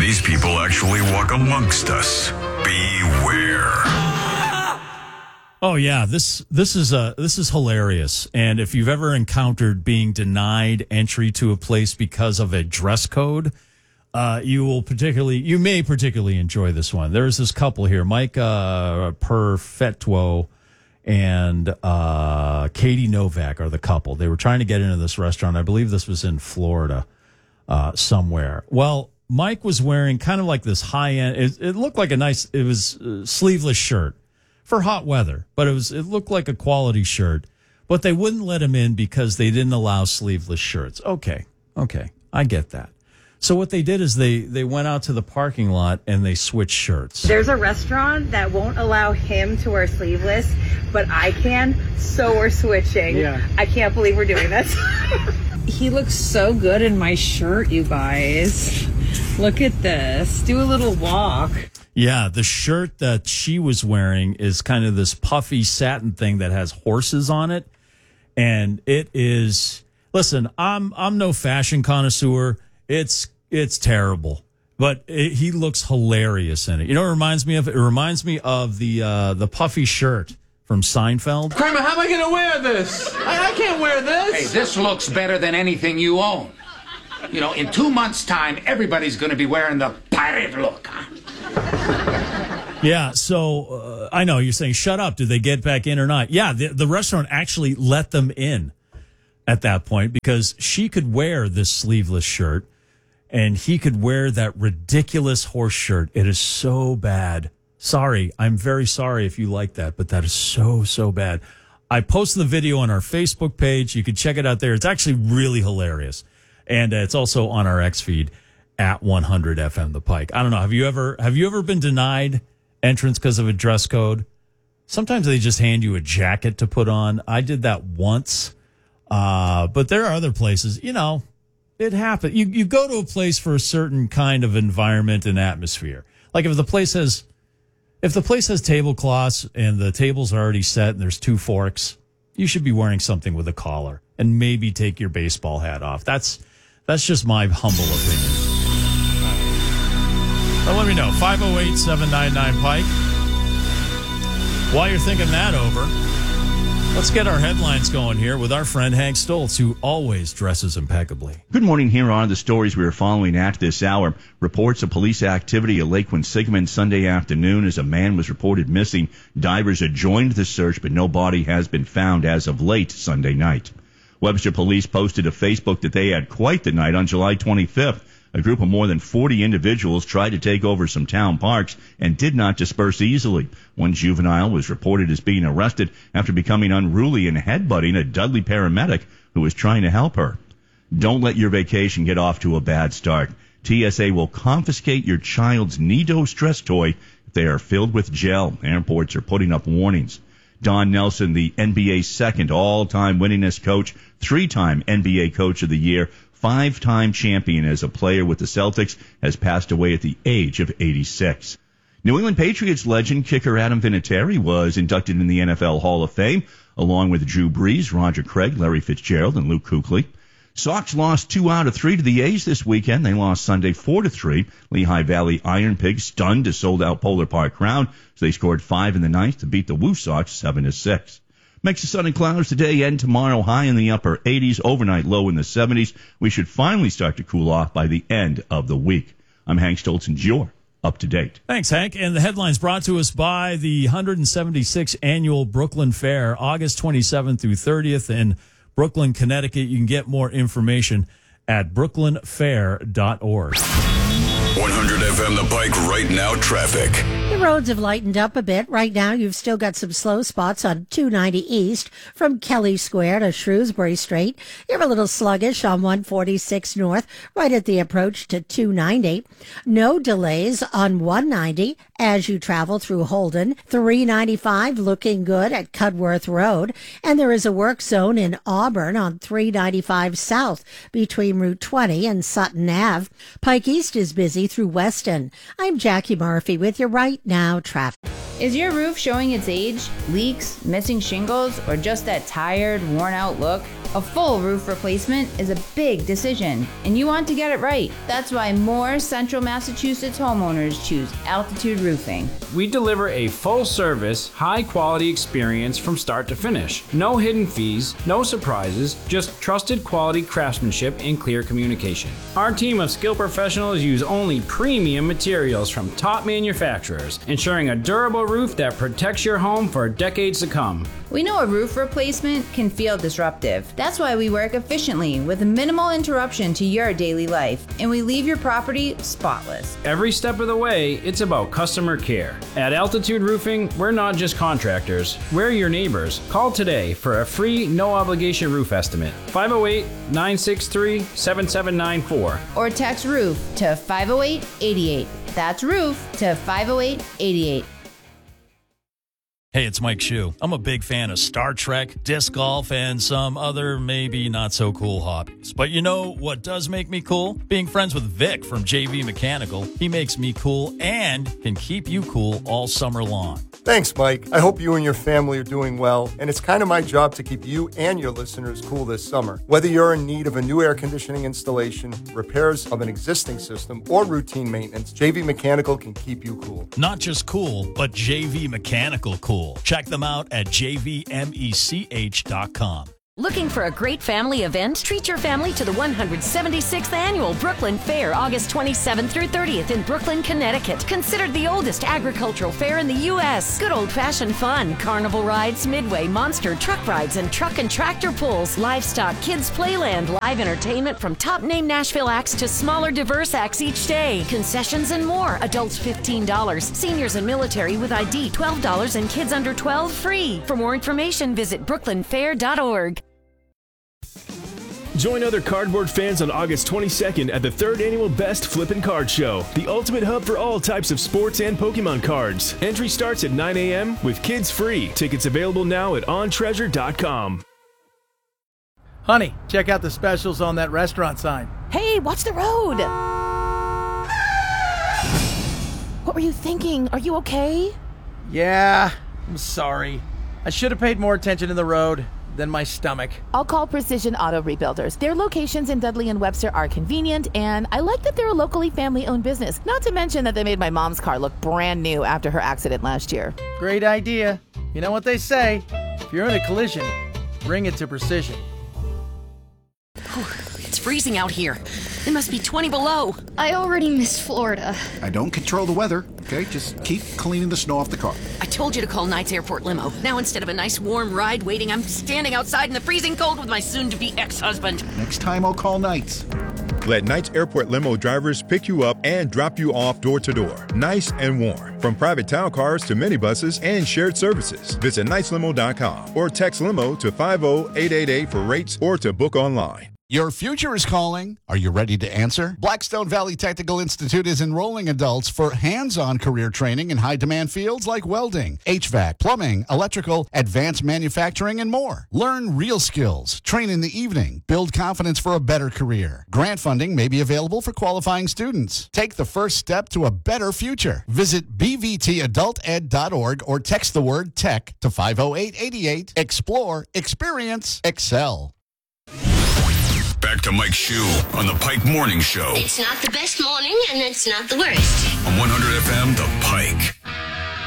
These people actually walk amongst us. Beware. Oh yeah, this is hilarious. And if you've ever encountered being denied entry to a place because of a dress code, you may particularly enjoy this one. There's this couple here, Mike Perfetto and Katie Novak are the couple. They were trying to get into this restaurant. I believe this was in Florida somewhere. Well, Mike was wearing kind of like this high-end, it looked like it was a sleeveless shirt for hot weather, but it looked like a quality shirt, but they wouldn't let him in because they didn't allow sleeveless shirts. Okay, I get that. So what they did is they went out to the parking lot and they switched shirts. There's a restaurant that won't allow him to wear sleeveless, but I can, so we're switching. Yeah. I can't believe we're doing this. He looks so good in my shirt, you guys. Look at this. Do a little walk. Yeah, the shirt that she was wearing is kind of this puffy satin thing that has horses on it. And it is, listen, I'm no fashion connoisseur. It's terrible, but he looks hilarious in it. You know what it reminds me of? It reminds me of the puffy shirt from Seinfeld. Kramer, how am I going to wear this? I can't wear this. Hey, this looks better than anything you own. You know, in 2 months' time, everybody's going to be wearing the pirate look. Yeah, so I know you're saying, shut up. Did they get back in or not? Yeah, the restaurant actually let them in at that point because she could wear this sleeveless shirt and he could wear that ridiculous horse shirt. It is so bad. Sorry, I'm very sorry if you like that, but that is so bad. I posted the video on our Facebook page. You can check it out there. It's actually really hilarious. And it's also on our X feed at 100 FM The Pike. I don't know. Have you ever been denied entrance because of a dress code? Sometimes they just hand you a jacket to put on. I did that once. But there are other places, it happens. You go to a place for a certain kind of environment and atmosphere. Like if the place has tablecloths and the tables are already set and there's 2 forks, you should be wearing something with a collar and maybe take your baseball hat off. That's just my humble opinion. Well, let me know. 508-799-PIKE. While you're thinking that over, let's get our headlines going here with our friend Hank Stoltz, who always dresses impeccably. Good morning. Here are the stories we are following at this hour. Reports of police activity at Lake Quinsigamond Sunday afternoon as a man was reported missing. Divers had joined the search, but no body has been found as of late Sunday night. Webster police posted to Facebook that they had quite the night on July 25th. A group of more than 40 individuals tried to take over some town parks and did not disperse easily. One juvenile was reported as being arrested after becoming unruly and headbutting a Dudley paramedic who was trying to help her. Don't let your vacation get off to a bad start. TSA will confiscate your child's Nido stress toy if they are filled with gel. Airports are putting up warnings. Don Nelson, the NBA's second all-time winningest coach, 3-time NBA Coach of the Year, 5-time champion as a player with the Celtics, has passed away at the age of 86. New England Patriots legend kicker Adam Vinatieri was inducted in the NFL Hall of Fame, along with Drew Brees, Roger Craig, Larry Fitzgerald, and Luke Kuechly. Sox lost 2 out of 3 to the A's this weekend. They lost Sunday 4-3. Lehigh Valley Iron Pigs stunned a sold-out Polar Park crowd, so they scored 5 in the ninth to beat the Woo Sox 7-6. Mix of sun and clouds today and tomorrow, high in the upper 80s, overnight low in the 70s. We should finally start to cool off by the end of the week. I'm Hank Stoltz, and you're up to date. Thanks, Hank. And the headlines brought to us by the 176th Annual Brooklyn Fair, August 27th through 30th in Brooklyn, Connecticut. You can get more information at brooklynfair.org. 100 FM The Pike right now traffic. The roads have lightened up a bit. Right now, you've still got some slow spots on 290 East from Kelly Square to Shrewsbury Street. You're a little sluggish on 146 North, right at the approach to 290. No delays on 190 as you travel through Holden. 395 looking good at Cudworth Road. And there is a work zone in Auburn on 395 South between Route 20 and Sutton Ave. Pike East is busy through Weston. I'm Jackie Murphy with your Right Now traffic. Is your roof showing its age, leaks, missing shingles, or just that tired, worn-out look? A full roof replacement is a big decision, and you want to get it right. That's why more Central Massachusetts homeowners choose Altitude Roofing. We deliver a full-service, high-quality experience from start to finish. No hidden fees, no surprises, just trusted quality craftsmanship and clear communication. Our team of skilled professionals use only premium materials from top manufacturers, ensuring a durable roof that protects your home for decades to come. We know a roof replacement can feel disruptive. That's why we work efficiently with minimal interruption to your daily life, and we leave your property spotless. Every step of the way, it's about customer care. At Altitude Roofing, we're not just contractors, we're your neighbors. Call today for a free, no-obligation roof estimate. 508-963-7794. Or text ROOF to 508-88. That's ROOF to 508-88. Hey, it's Mike Shue. I'm a big fan of Star Trek, disc golf, and some other maybe not so cool hobbies. But you know what does make me cool? Being friends with Vic from JV Mechanical. He makes me cool and can keep you cool all summer long. Thanks, Mike. I hope you and your family are doing well, and it's kind of my job to keep you and your listeners cool this summer. Whether you're in need of a new air conditioning installation, repairs of an existing system, or routine maintenance, JV Mechanical can keep you cool. Not just cool, but JV Mechanical cool. Check them out at jvmech.com. Looking for a great family event? Treat your family to the 176th Annual Brooklyn Fair, August 27th through 30th in Brooklyn, Connecticut. Considered the oldest agricultural fair in the U.S. Good old-fashioned fun, carnival rides, midway, monster truck rides, and truck and tractor pulls, livestock, kids' playland, live entertainment from top-name Nashville acts to smaller, diverse acts each day. Concessions and more. Adults $15. Seniors and military with ID $12 and kids under 12 free. For more information, visit brooklynfair.org. Join other cardboard fans on August 22nd at the 3rd Annual Best Flippin' Card Show, the ultimate hub for all types of sports and Pokemon cards. Entry starts at 9 a.m. with kids free. Tickets available now at ontreasure.com. Honey, check out the specials on that restaurant sign. Hey, watch the road! What were you thinking? Are you okay? Yeah, I'm sorry. I should have paid more attention to the road than my stomach. I'll call Precision Auto Rebuilders. Their locations in Dudley and Webster are convenient, and I like that they're a locally family-owned business. Not to mention that they made my mom's car look brand new after her accident last year. Great idea. You know what they say, if you're in a collision, bring it to Precision. It's freezing out here. It must be 20 below. I already missed Florida. I don't control the weather, okay? Just keep cleaning the snow off the car. I told you to call Knight's Airport Limo. Now instead of a nice warm ride waiting, I'm standing outside in the freezing cold with my soon-to-be ex-husband. Next time I'll call Knight's. Let Knight's Airport Limo drivers pick you up and drop you off door to door. Nice and warm. From private town cars to minibuses and shared services. Visit knightslimo.com or text limo to 50888 for rates or to book online. Your future is calling. Are you ready to answer? Blackstone Valley Technical Institute is enrolling adults for hands-on career training in high-demand fields like welding, HVAC, plumbing, electrical, advanced manufacturing, and more. Learn real skills, train in the evening, build confidence for a better career. Grant funding may be available for qualifying students. Take the first step to a better future. Visit bvtadulted.org or text the word TECH to 50888. Explore, experience, excel. Back to Mike Shue on the Pike Morning Show. It's not the best morning, and it's not the worst. On 100 FM, The Pike.